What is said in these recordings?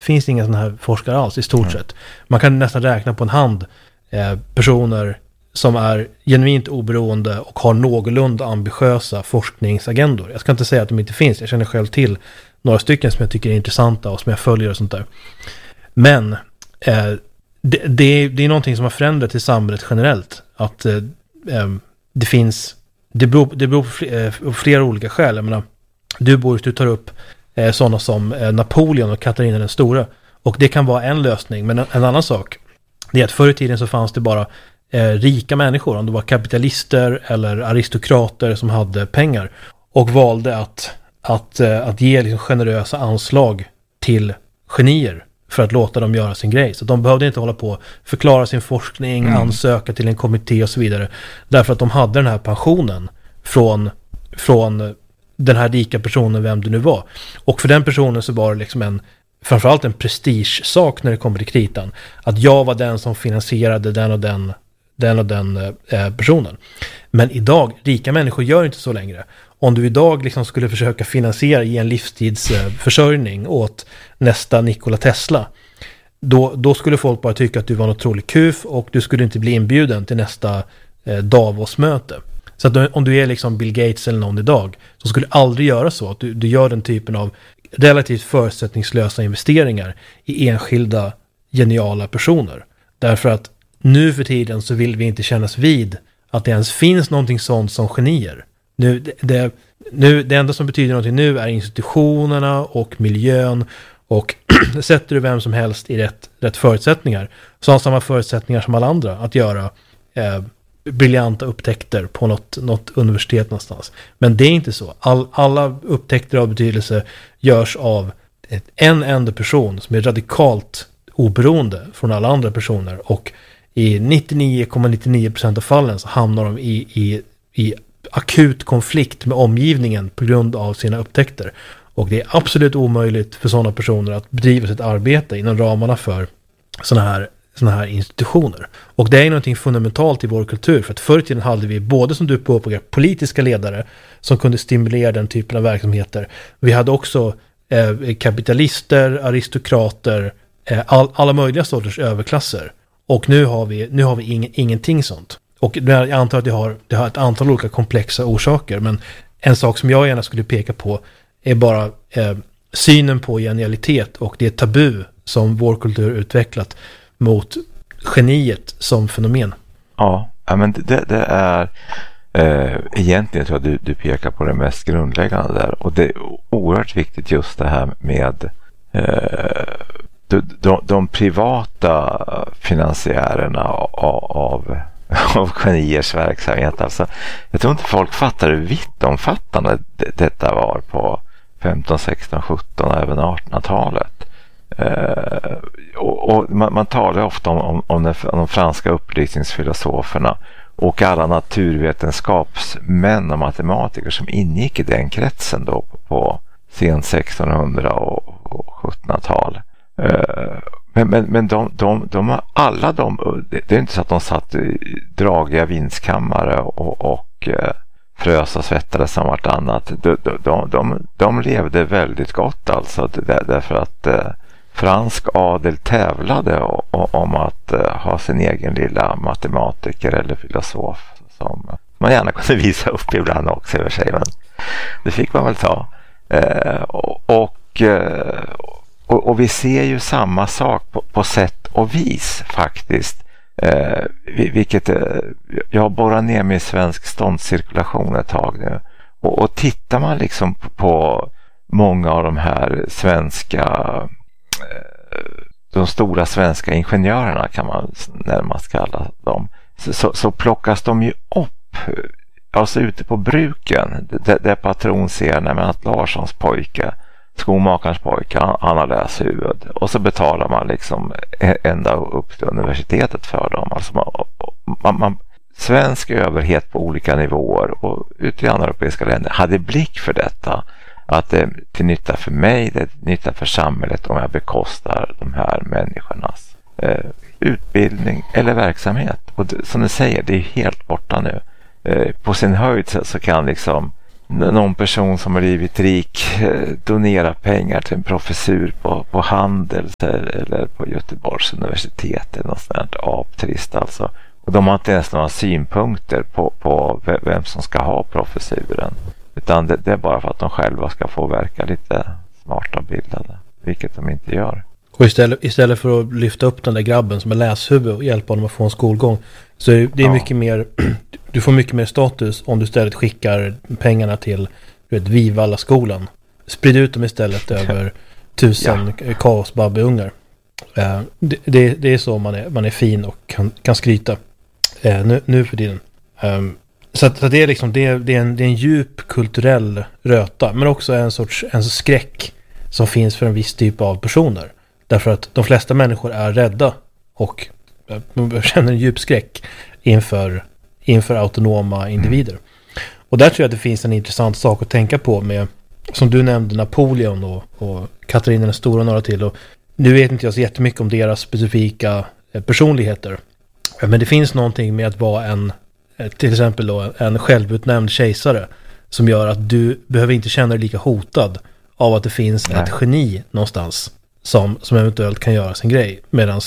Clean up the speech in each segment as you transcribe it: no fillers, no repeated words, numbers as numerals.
finns inga sådana här forskare alls i stort sett. Man kan nästan räkna på en hand personer som är genuint oberoende och har någorlunda ambitiösa forskningsagendor. Jag ska inte säga att de inte finns. Jag känner själv till några stycken som jag tycker är intressanta och som jag följer och sånt där. Men det är någonting som har förändrats i samhället generellt. Att det beror på flera olika skäl. Jag menar, du tar upp sådana som Napoleon och Katarina den stora. Och det kan vara en lösning. Men en annan sak, det är att förr i tiden så fanns det bara rika människor, om det var kapitalister eller aristokrater som hade pengar och valde att ge liksom generösa anslag till genier för att låta dem göra sin grej. Så de behövde inte hålla på att förklara sin forskning, ansöka till en kommitté och så vidare. Därför att de hade den här pensionen från den här rika personen, vem det nu var. Och för den personen så var det liksom framförallt en prestigesak när det kommer till kritan. Att jag var den som finansierade den och den personen. Men idag, rika människor gör inte så längre. Om du idag liksom skulle försöka finansiera i en livstidsförsörjning åt nästa Nikola Tesla, då skulle folk bara tycka att du var en otrolig kuf och du skulle inte bli inbjuden till nästa Davos-möte. Så att om du är liksom Bill Gates eller någon idag, så skulle du aldrig göra så. Att du gör den typen av relativt förutsättningslösa investeringar i enskilda geniala personer. Därför att nu för tiden så vill vi inte kännas vid att det ens finns någonting sånt som genier. Det enda som betyder någonting nu är institutionerna och miljön, och sätter du vem som helst i rätt förutsättningar, så har samma förutsättningar som alla andra att göra briljanta upptäckter på något universitet någonstans. Men det är inte så. Alla upptäckter av betydelse görs av en enda person som är radikalt oberoende från alla andra personer, och i 99,99% av fallen så hamnar de i akut konflikt med omgivningen på grund av sina upptäckter. Och det är absolut omöjligt för sådana personer att bedriva sitt arbete inom ramarna för sådana här institutioner. Och det är någonting fundamentalt i vår kultur, för att förr i tiden hade vi både, som du påpekar, politiska ledare som kunde stimulera den typen av verksamheter. Vi hade också kapitalister, aristokrater, alla möjliga sorters överklasser. Och nu har vi ingenting sånt. Och jag antar att det har ett antal olika komplexa orsaker, men en sak som jag gärna skulle peka på är bara synen på genialitet och det tabu som vår kultur utvecklat mot geniet som fenomen. Ja, men det är egentligen, tror jag du pekar på det mest grundläggande där, och det är oerhört viktigt just det här med de privata finansiärerna av geniers verksamhet. Alltså, jag tror inte folk fattar hur vittomfattande detta var på 15, 16, 17 och även 1800-talet. Och man talar ofta om de franska upplysningsfilosoferna och alla naturvetenskapsmän och matematiker som ingick i den kretsen då på sen 1600 och 1700-tal. Men det är inte så att de satt i dragiga vinskammare och frös och svettades som vartannat. De levde väldigt gott, alltså, därför att fransk adel tävlade om att ha sin egen lilla matematiker eller filosof som man gärna kunde visa upp ibland också över sig, men det fick man väl ta. Och vi ser ju samma sak på sätt och vis faktiskt, vilket jag har borrat ner med i svensk ståndscirkulation ett tag nu, och tittar man liksom på många av de här de stora svenska ingenjörerna, kan man närmast kalla dem, så plockas de ju upp, alltså ute på bruken, där patron ser att Larssons pojke, skomakarens pojke, han har läst huvud, och så betalar man liksom ända upp till universitetet för dem. Alltså svensk överhet på olika nivåer och ute i andra europeiska länder hade blick för detta, att det är till nytta för mig, det är till nytta för samhället om jag bekostar de här människornas utbildning eller verksamhet. Och som du säger, det är helt borta nu. På sin höjd så kan liksom någon person som har blivit rik donerar pengar till en professur på Handels eller på Göteborgs universitet eller något sånt där aptrist alltså. Och de har inte ens några synpunkter på vem som ska ha professuren. Utan det är bara för att de själva ska få verka lite smarta och bildade. Vilket de inte gör. Och istället för att lyfta upp den där grabben som är läshuvud och hjälpa honom att få en skolgång, så är det mycket mer, du får mycket mer status om du istället skickar pengarna till Vivalla-skolan. Sprid ut dem istället över 1000 kaosbabbeungar. Det är så man är fin och kan skryta nu för tiden. Så det är liksom det är en djup kulturell röta, men också en skräck som finns för en viss typ av personer. Därför att de flesta människor är rädda och känner en djup skräck inför autonoma individer. Och där tror jag att det finns en intressant sak att tänka på med, som du nämnde, Napoleon och Katarina den stora och några till. Och nu vet inte jag så jättemycket om deras specifika personligheter. Men det finns någonting med att vara till exempel då, en självutnämnd kejsare som gör att du behöver inte känna dig lika hotad av att det finns ett geni någonstans som eventuellt kan göra sin grej. Medan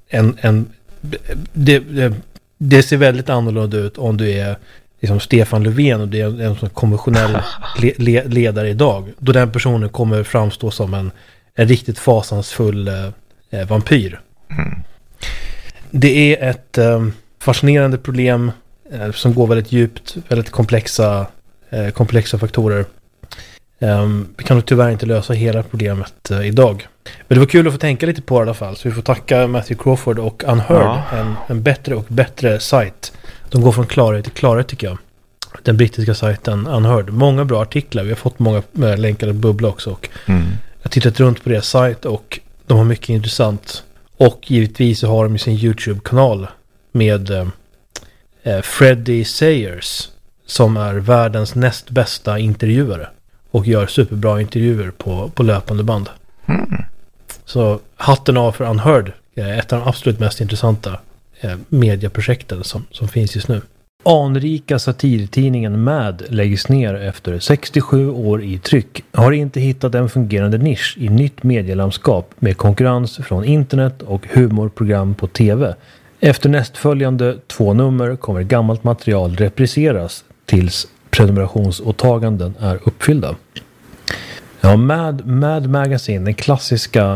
det ser väldigt annorlunda ut om du är liksom Stefan Löfven och det är en konventionell ledare idag. Då den personen kommer framstå som en riktigt fasansfull vampyr. Mm. Det är ett fascinerande problem som går väldigt djupt, väldigt komplexa faktorer. Vi kan nog tyvärr inte lösa hela problemet idag. Men det var kul att få tänka lite på det i alla fall. Så vi får tacka Matthew Crawford och Unheard, en bättre och bättre sajt. De går från klarhet till klarhet tycker jag. Den brittiska sajten Unheard. Många bra artiklar. Vi har fått många länkade bubbla också. Och jag har tittat runt på deras sajt och de har mycket intressant. Och givetvis så har de sin YouTube-kanal med Freddie Sayers som är världens näst bästa intervjuare. Och gör superbra intervjuer på löpande band. Så hatten av för Unheard. Ett av de absolut mest intressanta medieprojekten som finns just nu. Anrika satirtidningen Mad läggs ner efter 67 år i tryck. Har inte hittat en fungerande nisch i nytt medielandskap med konkurrens från internet och humorprogram på tv. Efter nästföljande 2 nummer kommer gammalt material repriseras tills prenumerationsåtaganden är uppfyllda. Ja, Mad Magazine, den klassiska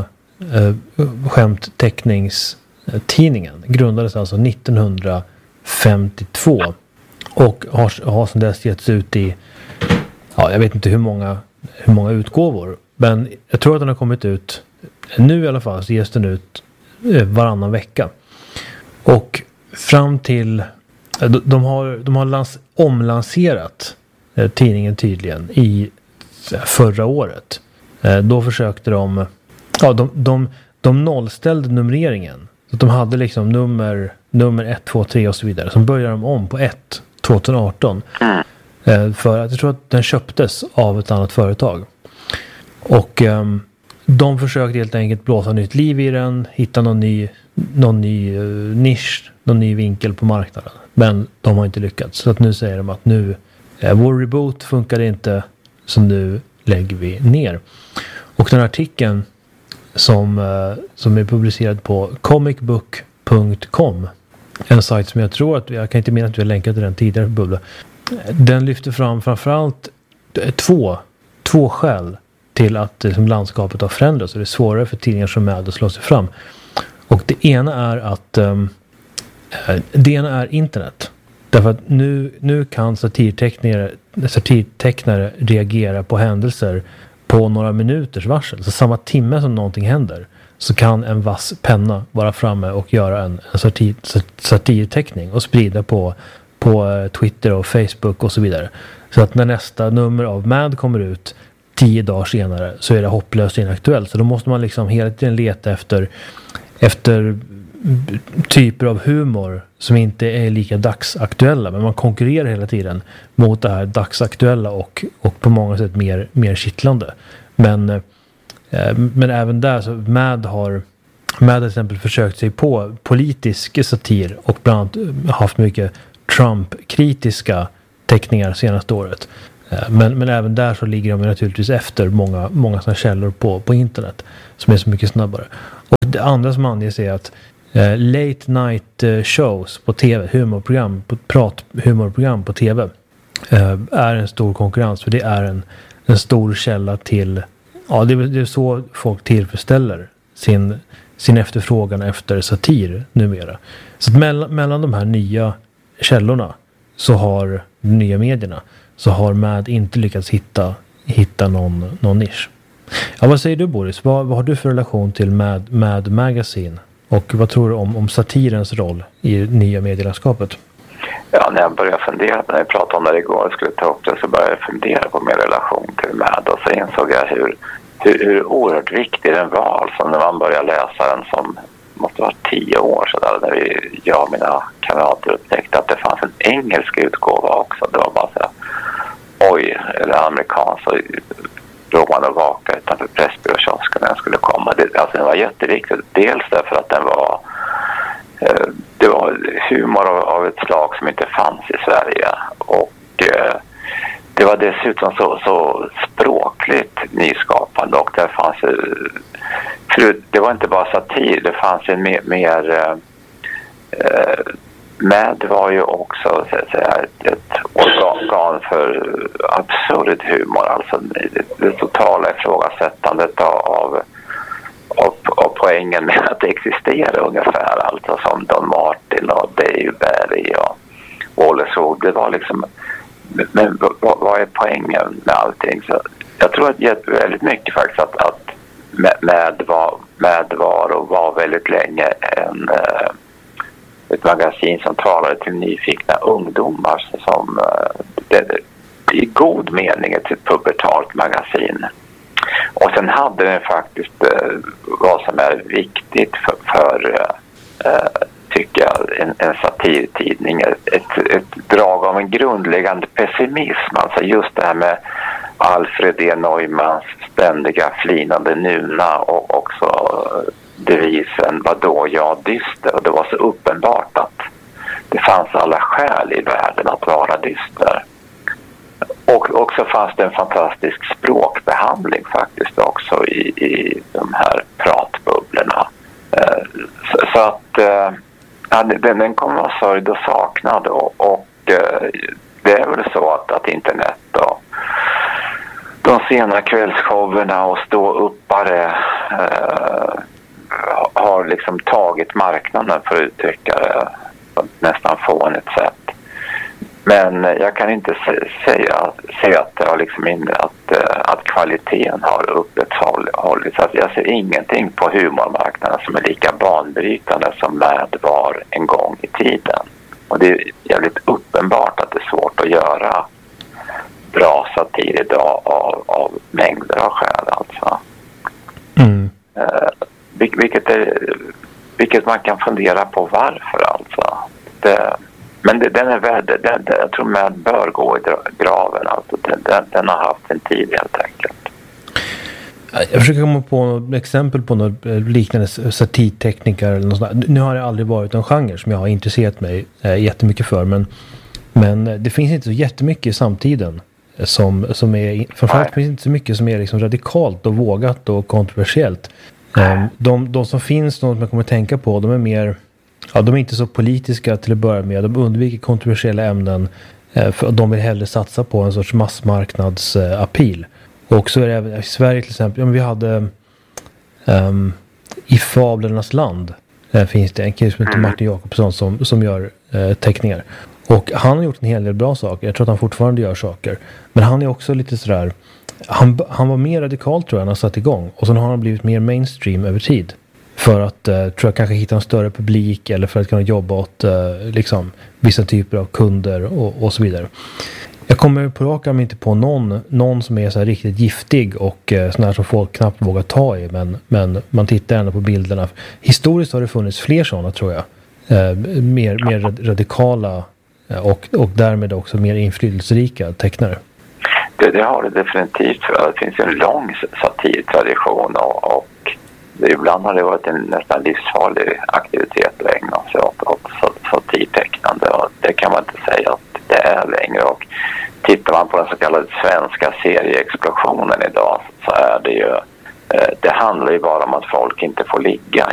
skämtteckningstidningen, grundades alltså 1952 och har sedan dess getts ut i, jag vet inte hur många utgåvor, men jag tror att den har kommit ut nu i alla fall, så ges den ut varannan vecka. Och fram till de har omlanserat tidningen tydligen i förra året. Då försökte de nollställde numreringen. Så de hade liksom nummer 1, 2, 3 och så vidare. Så började de om på 1 2018. För att jag tror att den köptes av ett annat företag. Och de försökte helt enkelt blåsa nytt liv i den. Hitta någon ny nisch, någon ny vinkel på marknaden. Men de har inte lyckats. Så att nu säger de att vår reboot funkar inte, så nu lägger vi ner. Och den artikeln som är publicerad på comicbook.com, en sajt som jag tror att jag kan inte minnas att vi har länkat till den tidigare bubbla. Den lyfter fram framförallt två skäl till att landskapet har förändrats och det är svårare för tidningar som Mad att slå sig fram. Och det ena är internet. Därför att nu kan satirtecknare reagera på händelser på några minuters varsel. Så samma timme som någonting händer så kan en vass penna vara framme och göra en satirteckning och sprida på Twitter och Facebook och så vidare. Så att när nästa nummer av Mad kommer ut 10 dagar senare så är det hopplöst inaktuellt. Så då måste man liksom hela tiden leta efter typer av humor som inte är lika dagsaktuella, men man konkurrerar hela tiden mot det här dagsaktuella och på många sätt mer kittlande. Men även där så Mad har till exempel försökt sig på politisk satir och bland annat haft mycket Trump-kritiska teckningar senaste året. Men även där så ligger de naturligtvis efter många sådana källor på internet som är så mycket snabbare. Och det andra som anges är att late night shows på tv, humorprogram på tv är en stor konkurrens, för det är en stor källa till, ja, det är så folk tillfredsställer sin efterfrågan efter satir numera. Så att mellan de här nya källorna så har de nya medierna så har Mad inte lyckats hitta någon nisch. Ja, vad säger du, Boris? Vad har du för relation till Mad Magazine? Och vad tror du om satirens roll i nya medielandskapet? Ja, när jag började fundera, när jag pratade om det igår och skulle ta upp det, så började jag fundera på min relation till Mad. Och så insåg jag hur oerhört viktig den var. Alltså när man började läsa den, som måste vara 10 år sedan, när jag och mina kamrater upptäckte att det fanns en engelsk utgåva också. Det var bara så här, oj, eller amerikansk, så låg man och vakade utanför Pressbyråkiosken när den skulle komma. Den var jätteviktig, dels därför att det var humor av ett slag som inte fanns i Sverige, och det var dessutom så språkligt nyskapande, och där fanns det var inte bara satir, det fanns en mer Mad var ju också så att säga, ett organ för absurd humor, alltså det totala ifrågasättandet av poängen med att existera ungefär, alltså som Don Martin och Dave Barry och Wallace Wood. Det var liksom, men vad är poängen med allting? Så jag tror att det väldigt mycket faktiskt att Mad var väldigt länge ett magasin som talade till nyfikna ungdomar, som i god mening ett pubertalt magasin. Och sen hade den faktiskt vad som är viktigt för tycker jag, en satirtidning, ett drag av en grundläggande pessimism. Alltså just det här med Alfred E. Neumanns ständiga flinande nuna, och också devisen vadå jag dyster. Och det var så uppenbart att det fanns alla skäl i världen att vara dyster. Och så fanns det en fantastisk språkbehandling faktiskt också i de här pratbubblorna. Så att den kommer vara sörjd och saknad, och det är väl så att internet och de sena kvällsshowerna och ståuppare har liksom tagit marknaden, för att uttrycka det på ett nästan fånigt sätt. Men jag kan inte se att det har liksom att kvaliteten har upprätthållits. Alltså jag ser ingenting på humormarknaden som är lika banbrytande som Mad var en gång i tiden. Och det är jävligt uppenbart att det är svårt att göra bra satir idag av mängder av skäl, alltså. Vilket man kan fundera på varför, alltså. Men den är värd, jag tror man bör gå i graven, alltså. Den har haft en tid helt enkelt. Jag försöker komma på exempel på något liknande satirtekniker eller något sånt. Nu har det aldrig varit en genre som jag har intresserat mig jättemycket för, men det finns inte så jättemycket i samtiden som är, framförallt finns inte så mycket som är liksom radikalt och vågat och kontroversiellt. De som finns, de som jag kommer att tänka på, de är mer, ja, de är inte så politiska till att börja med. De undviker kontroversiella ämnen, för de vill hellre satsa på en sorts massmarknadsappeal. Och så är det även i Sverige till exempel. Ja, men vi hade i Fablernas land finns det en kille som heter Martin Jakobsson som gör teckningar. Och han har gjort en hel del bra saker. Jag tror att han fortfarande gör saker. Men han är också lite sådär, han var mer radikal, tror jag, när han satt igång. Och sen har han blivit mer mainstream över tid. För att, tror jag, kanske hitta en större publik, eller för att kunna jobba åt liksom, vissa typer av kunder och så vidare. Jag kommer på rak arm inte på någon som är så här riktigt giftig och sån här som folk knappt vågar ta i. Men man tittar ändå på bilderna. Historiskt har det funnits fler sådana, tror jag. Mer radikala och därmed också mer inflytelserika tecknare. Det har det definitivt. Det finns en lång satirtradition, och ibland har det varit en nästan livsfarlig aktivitet att ägna sig åt satirtecknande, och det kan man inte säga att det är längre. Och tittar man på den så kallade svenska serieexplosionen idag så är det ju det handlar ju bara om att folk inte får ligga